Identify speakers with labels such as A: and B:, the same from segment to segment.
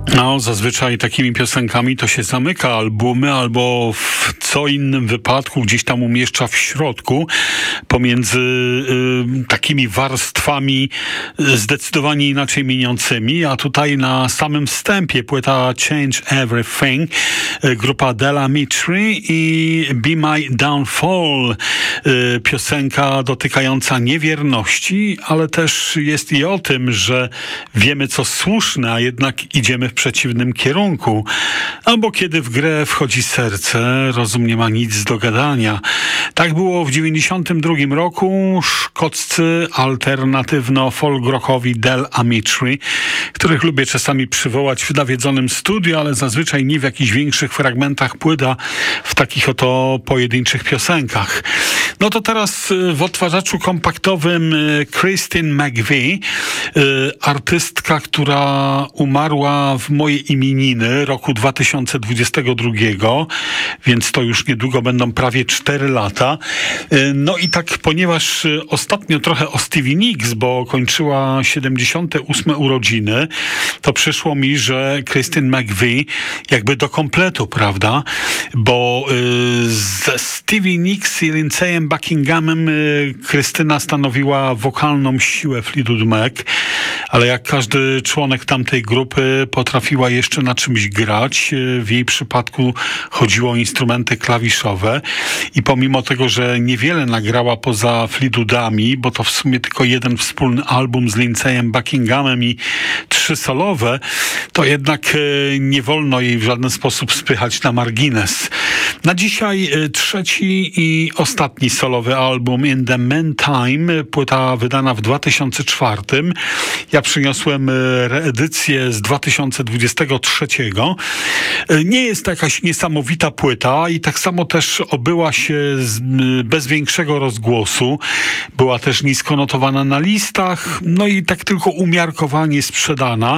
A: No, zazwyczaj takimi piosenkami to się zamyka albumy, albo w co innym wypadku gdzieś tam umieszcza w środku pomiędzy takimi warstwami zdecydowanie inaczej mieniącymi, a tutaj na samym wstępie płyta Change Everything, grupa Del Amitri i Be My Downfall, piosenka dotykająca niewierności, ale też jest i o tym, że wiemy co słuszne, a jednak idziemy w przeciwnym kierunku. Albo kiedy w grę wchodzi serce, rozum nie ma nic do gadania. Tak było w 1992 roku. Szkoccy alternatywno-folk-rockowi Del Amitri, których lubię czasami przywołać w nawiedzonym studiu, ale zazwyczaj nie w jakichś większych fragmentach płyta, w takich oto pojedynczych piosenkach. No to teraz w odtwarzaczu kompaktowym Christine McVie, artystka, która umarła w moje imieniny roku 2022, więc to już niedługo będą prawie 4 lata. No i tak, ponieważ ostatnio trochę o Stevie Nicks, bo kończyła 78 urodziny, to przyszło mi, że Christine McVie jakby do kompletu, prawda? Bo ze Stevie Nicks i Lindsayem Buckinghamem Krystyna stanowiła wokalną siłę Fleetwood Mac, ale jak każdy członek tamtej grupy potrafiła jeszcze na czymś grać. W jej przypadku chodziło o instrumenty klawiszowe i pomimo tego, że niewiele nagrała poza Fleetwoodami, bo to w sumie tylko jeden wspólny album z Lindsayem Buckinghamem i 3 solowe, to jednak nie wolno jej w żaden sposób spychać na margines. Na dzisiaj 3. i ostatni solowy album In the Meantime, płyta wydana w 2004. Ja przyniosłem reedycję z 2023. Nie jest to jakaś niesamowita płyta i tak samo też obyła się bez większego rozgłosu. Była też nisko notowana na listach, no i tak tylko umiarkowanie sprzedana.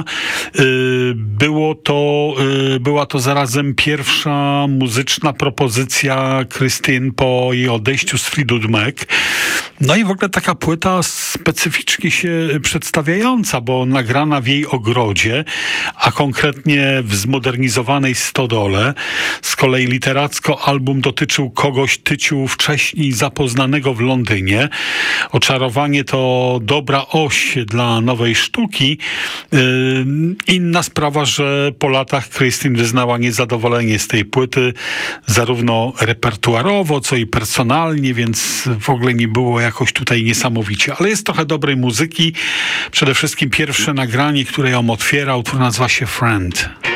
A: Była to zarazem pierwsza muzyczna propozycja Christine po jej odejściu z Fleetwood Mac. No i w ogóle taka płyta specyficznie się przedstawiająca, bo nagrana w jej ogrodzie, a konkretnie w zmodernizowanej stodole. Z kolei literacko album dotyczył kogoś tyciu wcześniej zapoznanego w Londynie. Oczarowanie to dobra oś dla nowej sztuki. Inna sprawa, że po latach Christine wyznała niezadowolenie z tej płyty, zarówno repertuarowo, co i personalnie, więc w ogóle nie było jakoś tutaj niesamowicie. Ale jest trochę dobrej muzyki. Przede wszystkim pierwsze nagranie, które ją otwierał, to nazywa się Friend.